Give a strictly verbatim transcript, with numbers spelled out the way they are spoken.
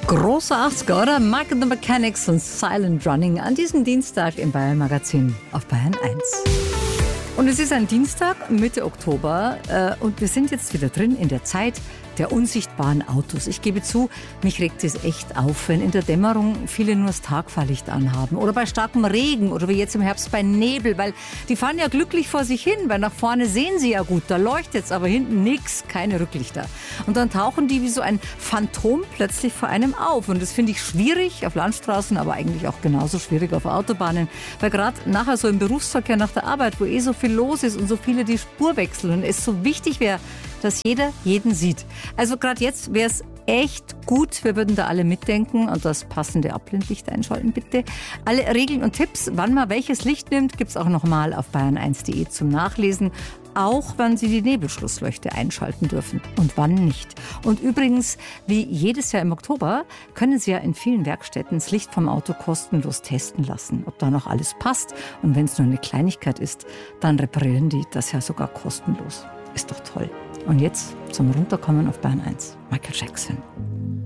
Großer achtziger, oder? Mike and the Mechanics und Silent Running an diesem Dienstag im Bayern Magazin auf Bayern eins. Und es ist ein Dienstag, Mitte Oktober, äh, und wir sind jetzt wieder drin in der Zeit der unsichtbaren Autos. Ich gebe zu, mich regt es echt auf, wenn in der Dämmerung viele nur das Tagfahrlicht anhaben oder bei starkem Regen oder wie jetzt im Herbst bei Nebel, weil die fahren ja glücklich vor sich hin, weil nach vorne sehen sie ja gut, da leuchtet's, aber hinten nix, keine Rücklichter. Und dann tauchen die wie so ein Phantom plötzlich vor einem auf und das finde ich schwierig auf Landstraßen, aber eigentlich auch genauso schwierig auf Autobahnen, weil gerade nachher so im Berufsverkehr nach der Arbeit, wo eh so viel los ist und so viele die Spur wechseln und es so wichtig wäre, dass jeder jeden sieht. Also gerade jetzt wäre es echt gut, wir würden da alle mitdenken und das passende Abblendlicht einschalten, bitte. Alle Regeln und Tipps, wann man welches Licht nimmt, gibt es auch nochmal auf bayern eins punkt de zum Nachlesen. Auch wann Sie die Nebelschlussleuchte einschalten dürfen und wann nicht. Und übrigens, wie jedes Jahr im Oktober, können Sie ja in vielen Werkstätten das Licht vom Auto kostenlos testen lassen, ob da noch alles passt. Und wenn es nur eine Kleinigkeit ist, dann reparieren die das ja sogar kostenlos. Ist doch toll. Und jetzt zum Runterkommen auf Bayern eins. Michael Jackson.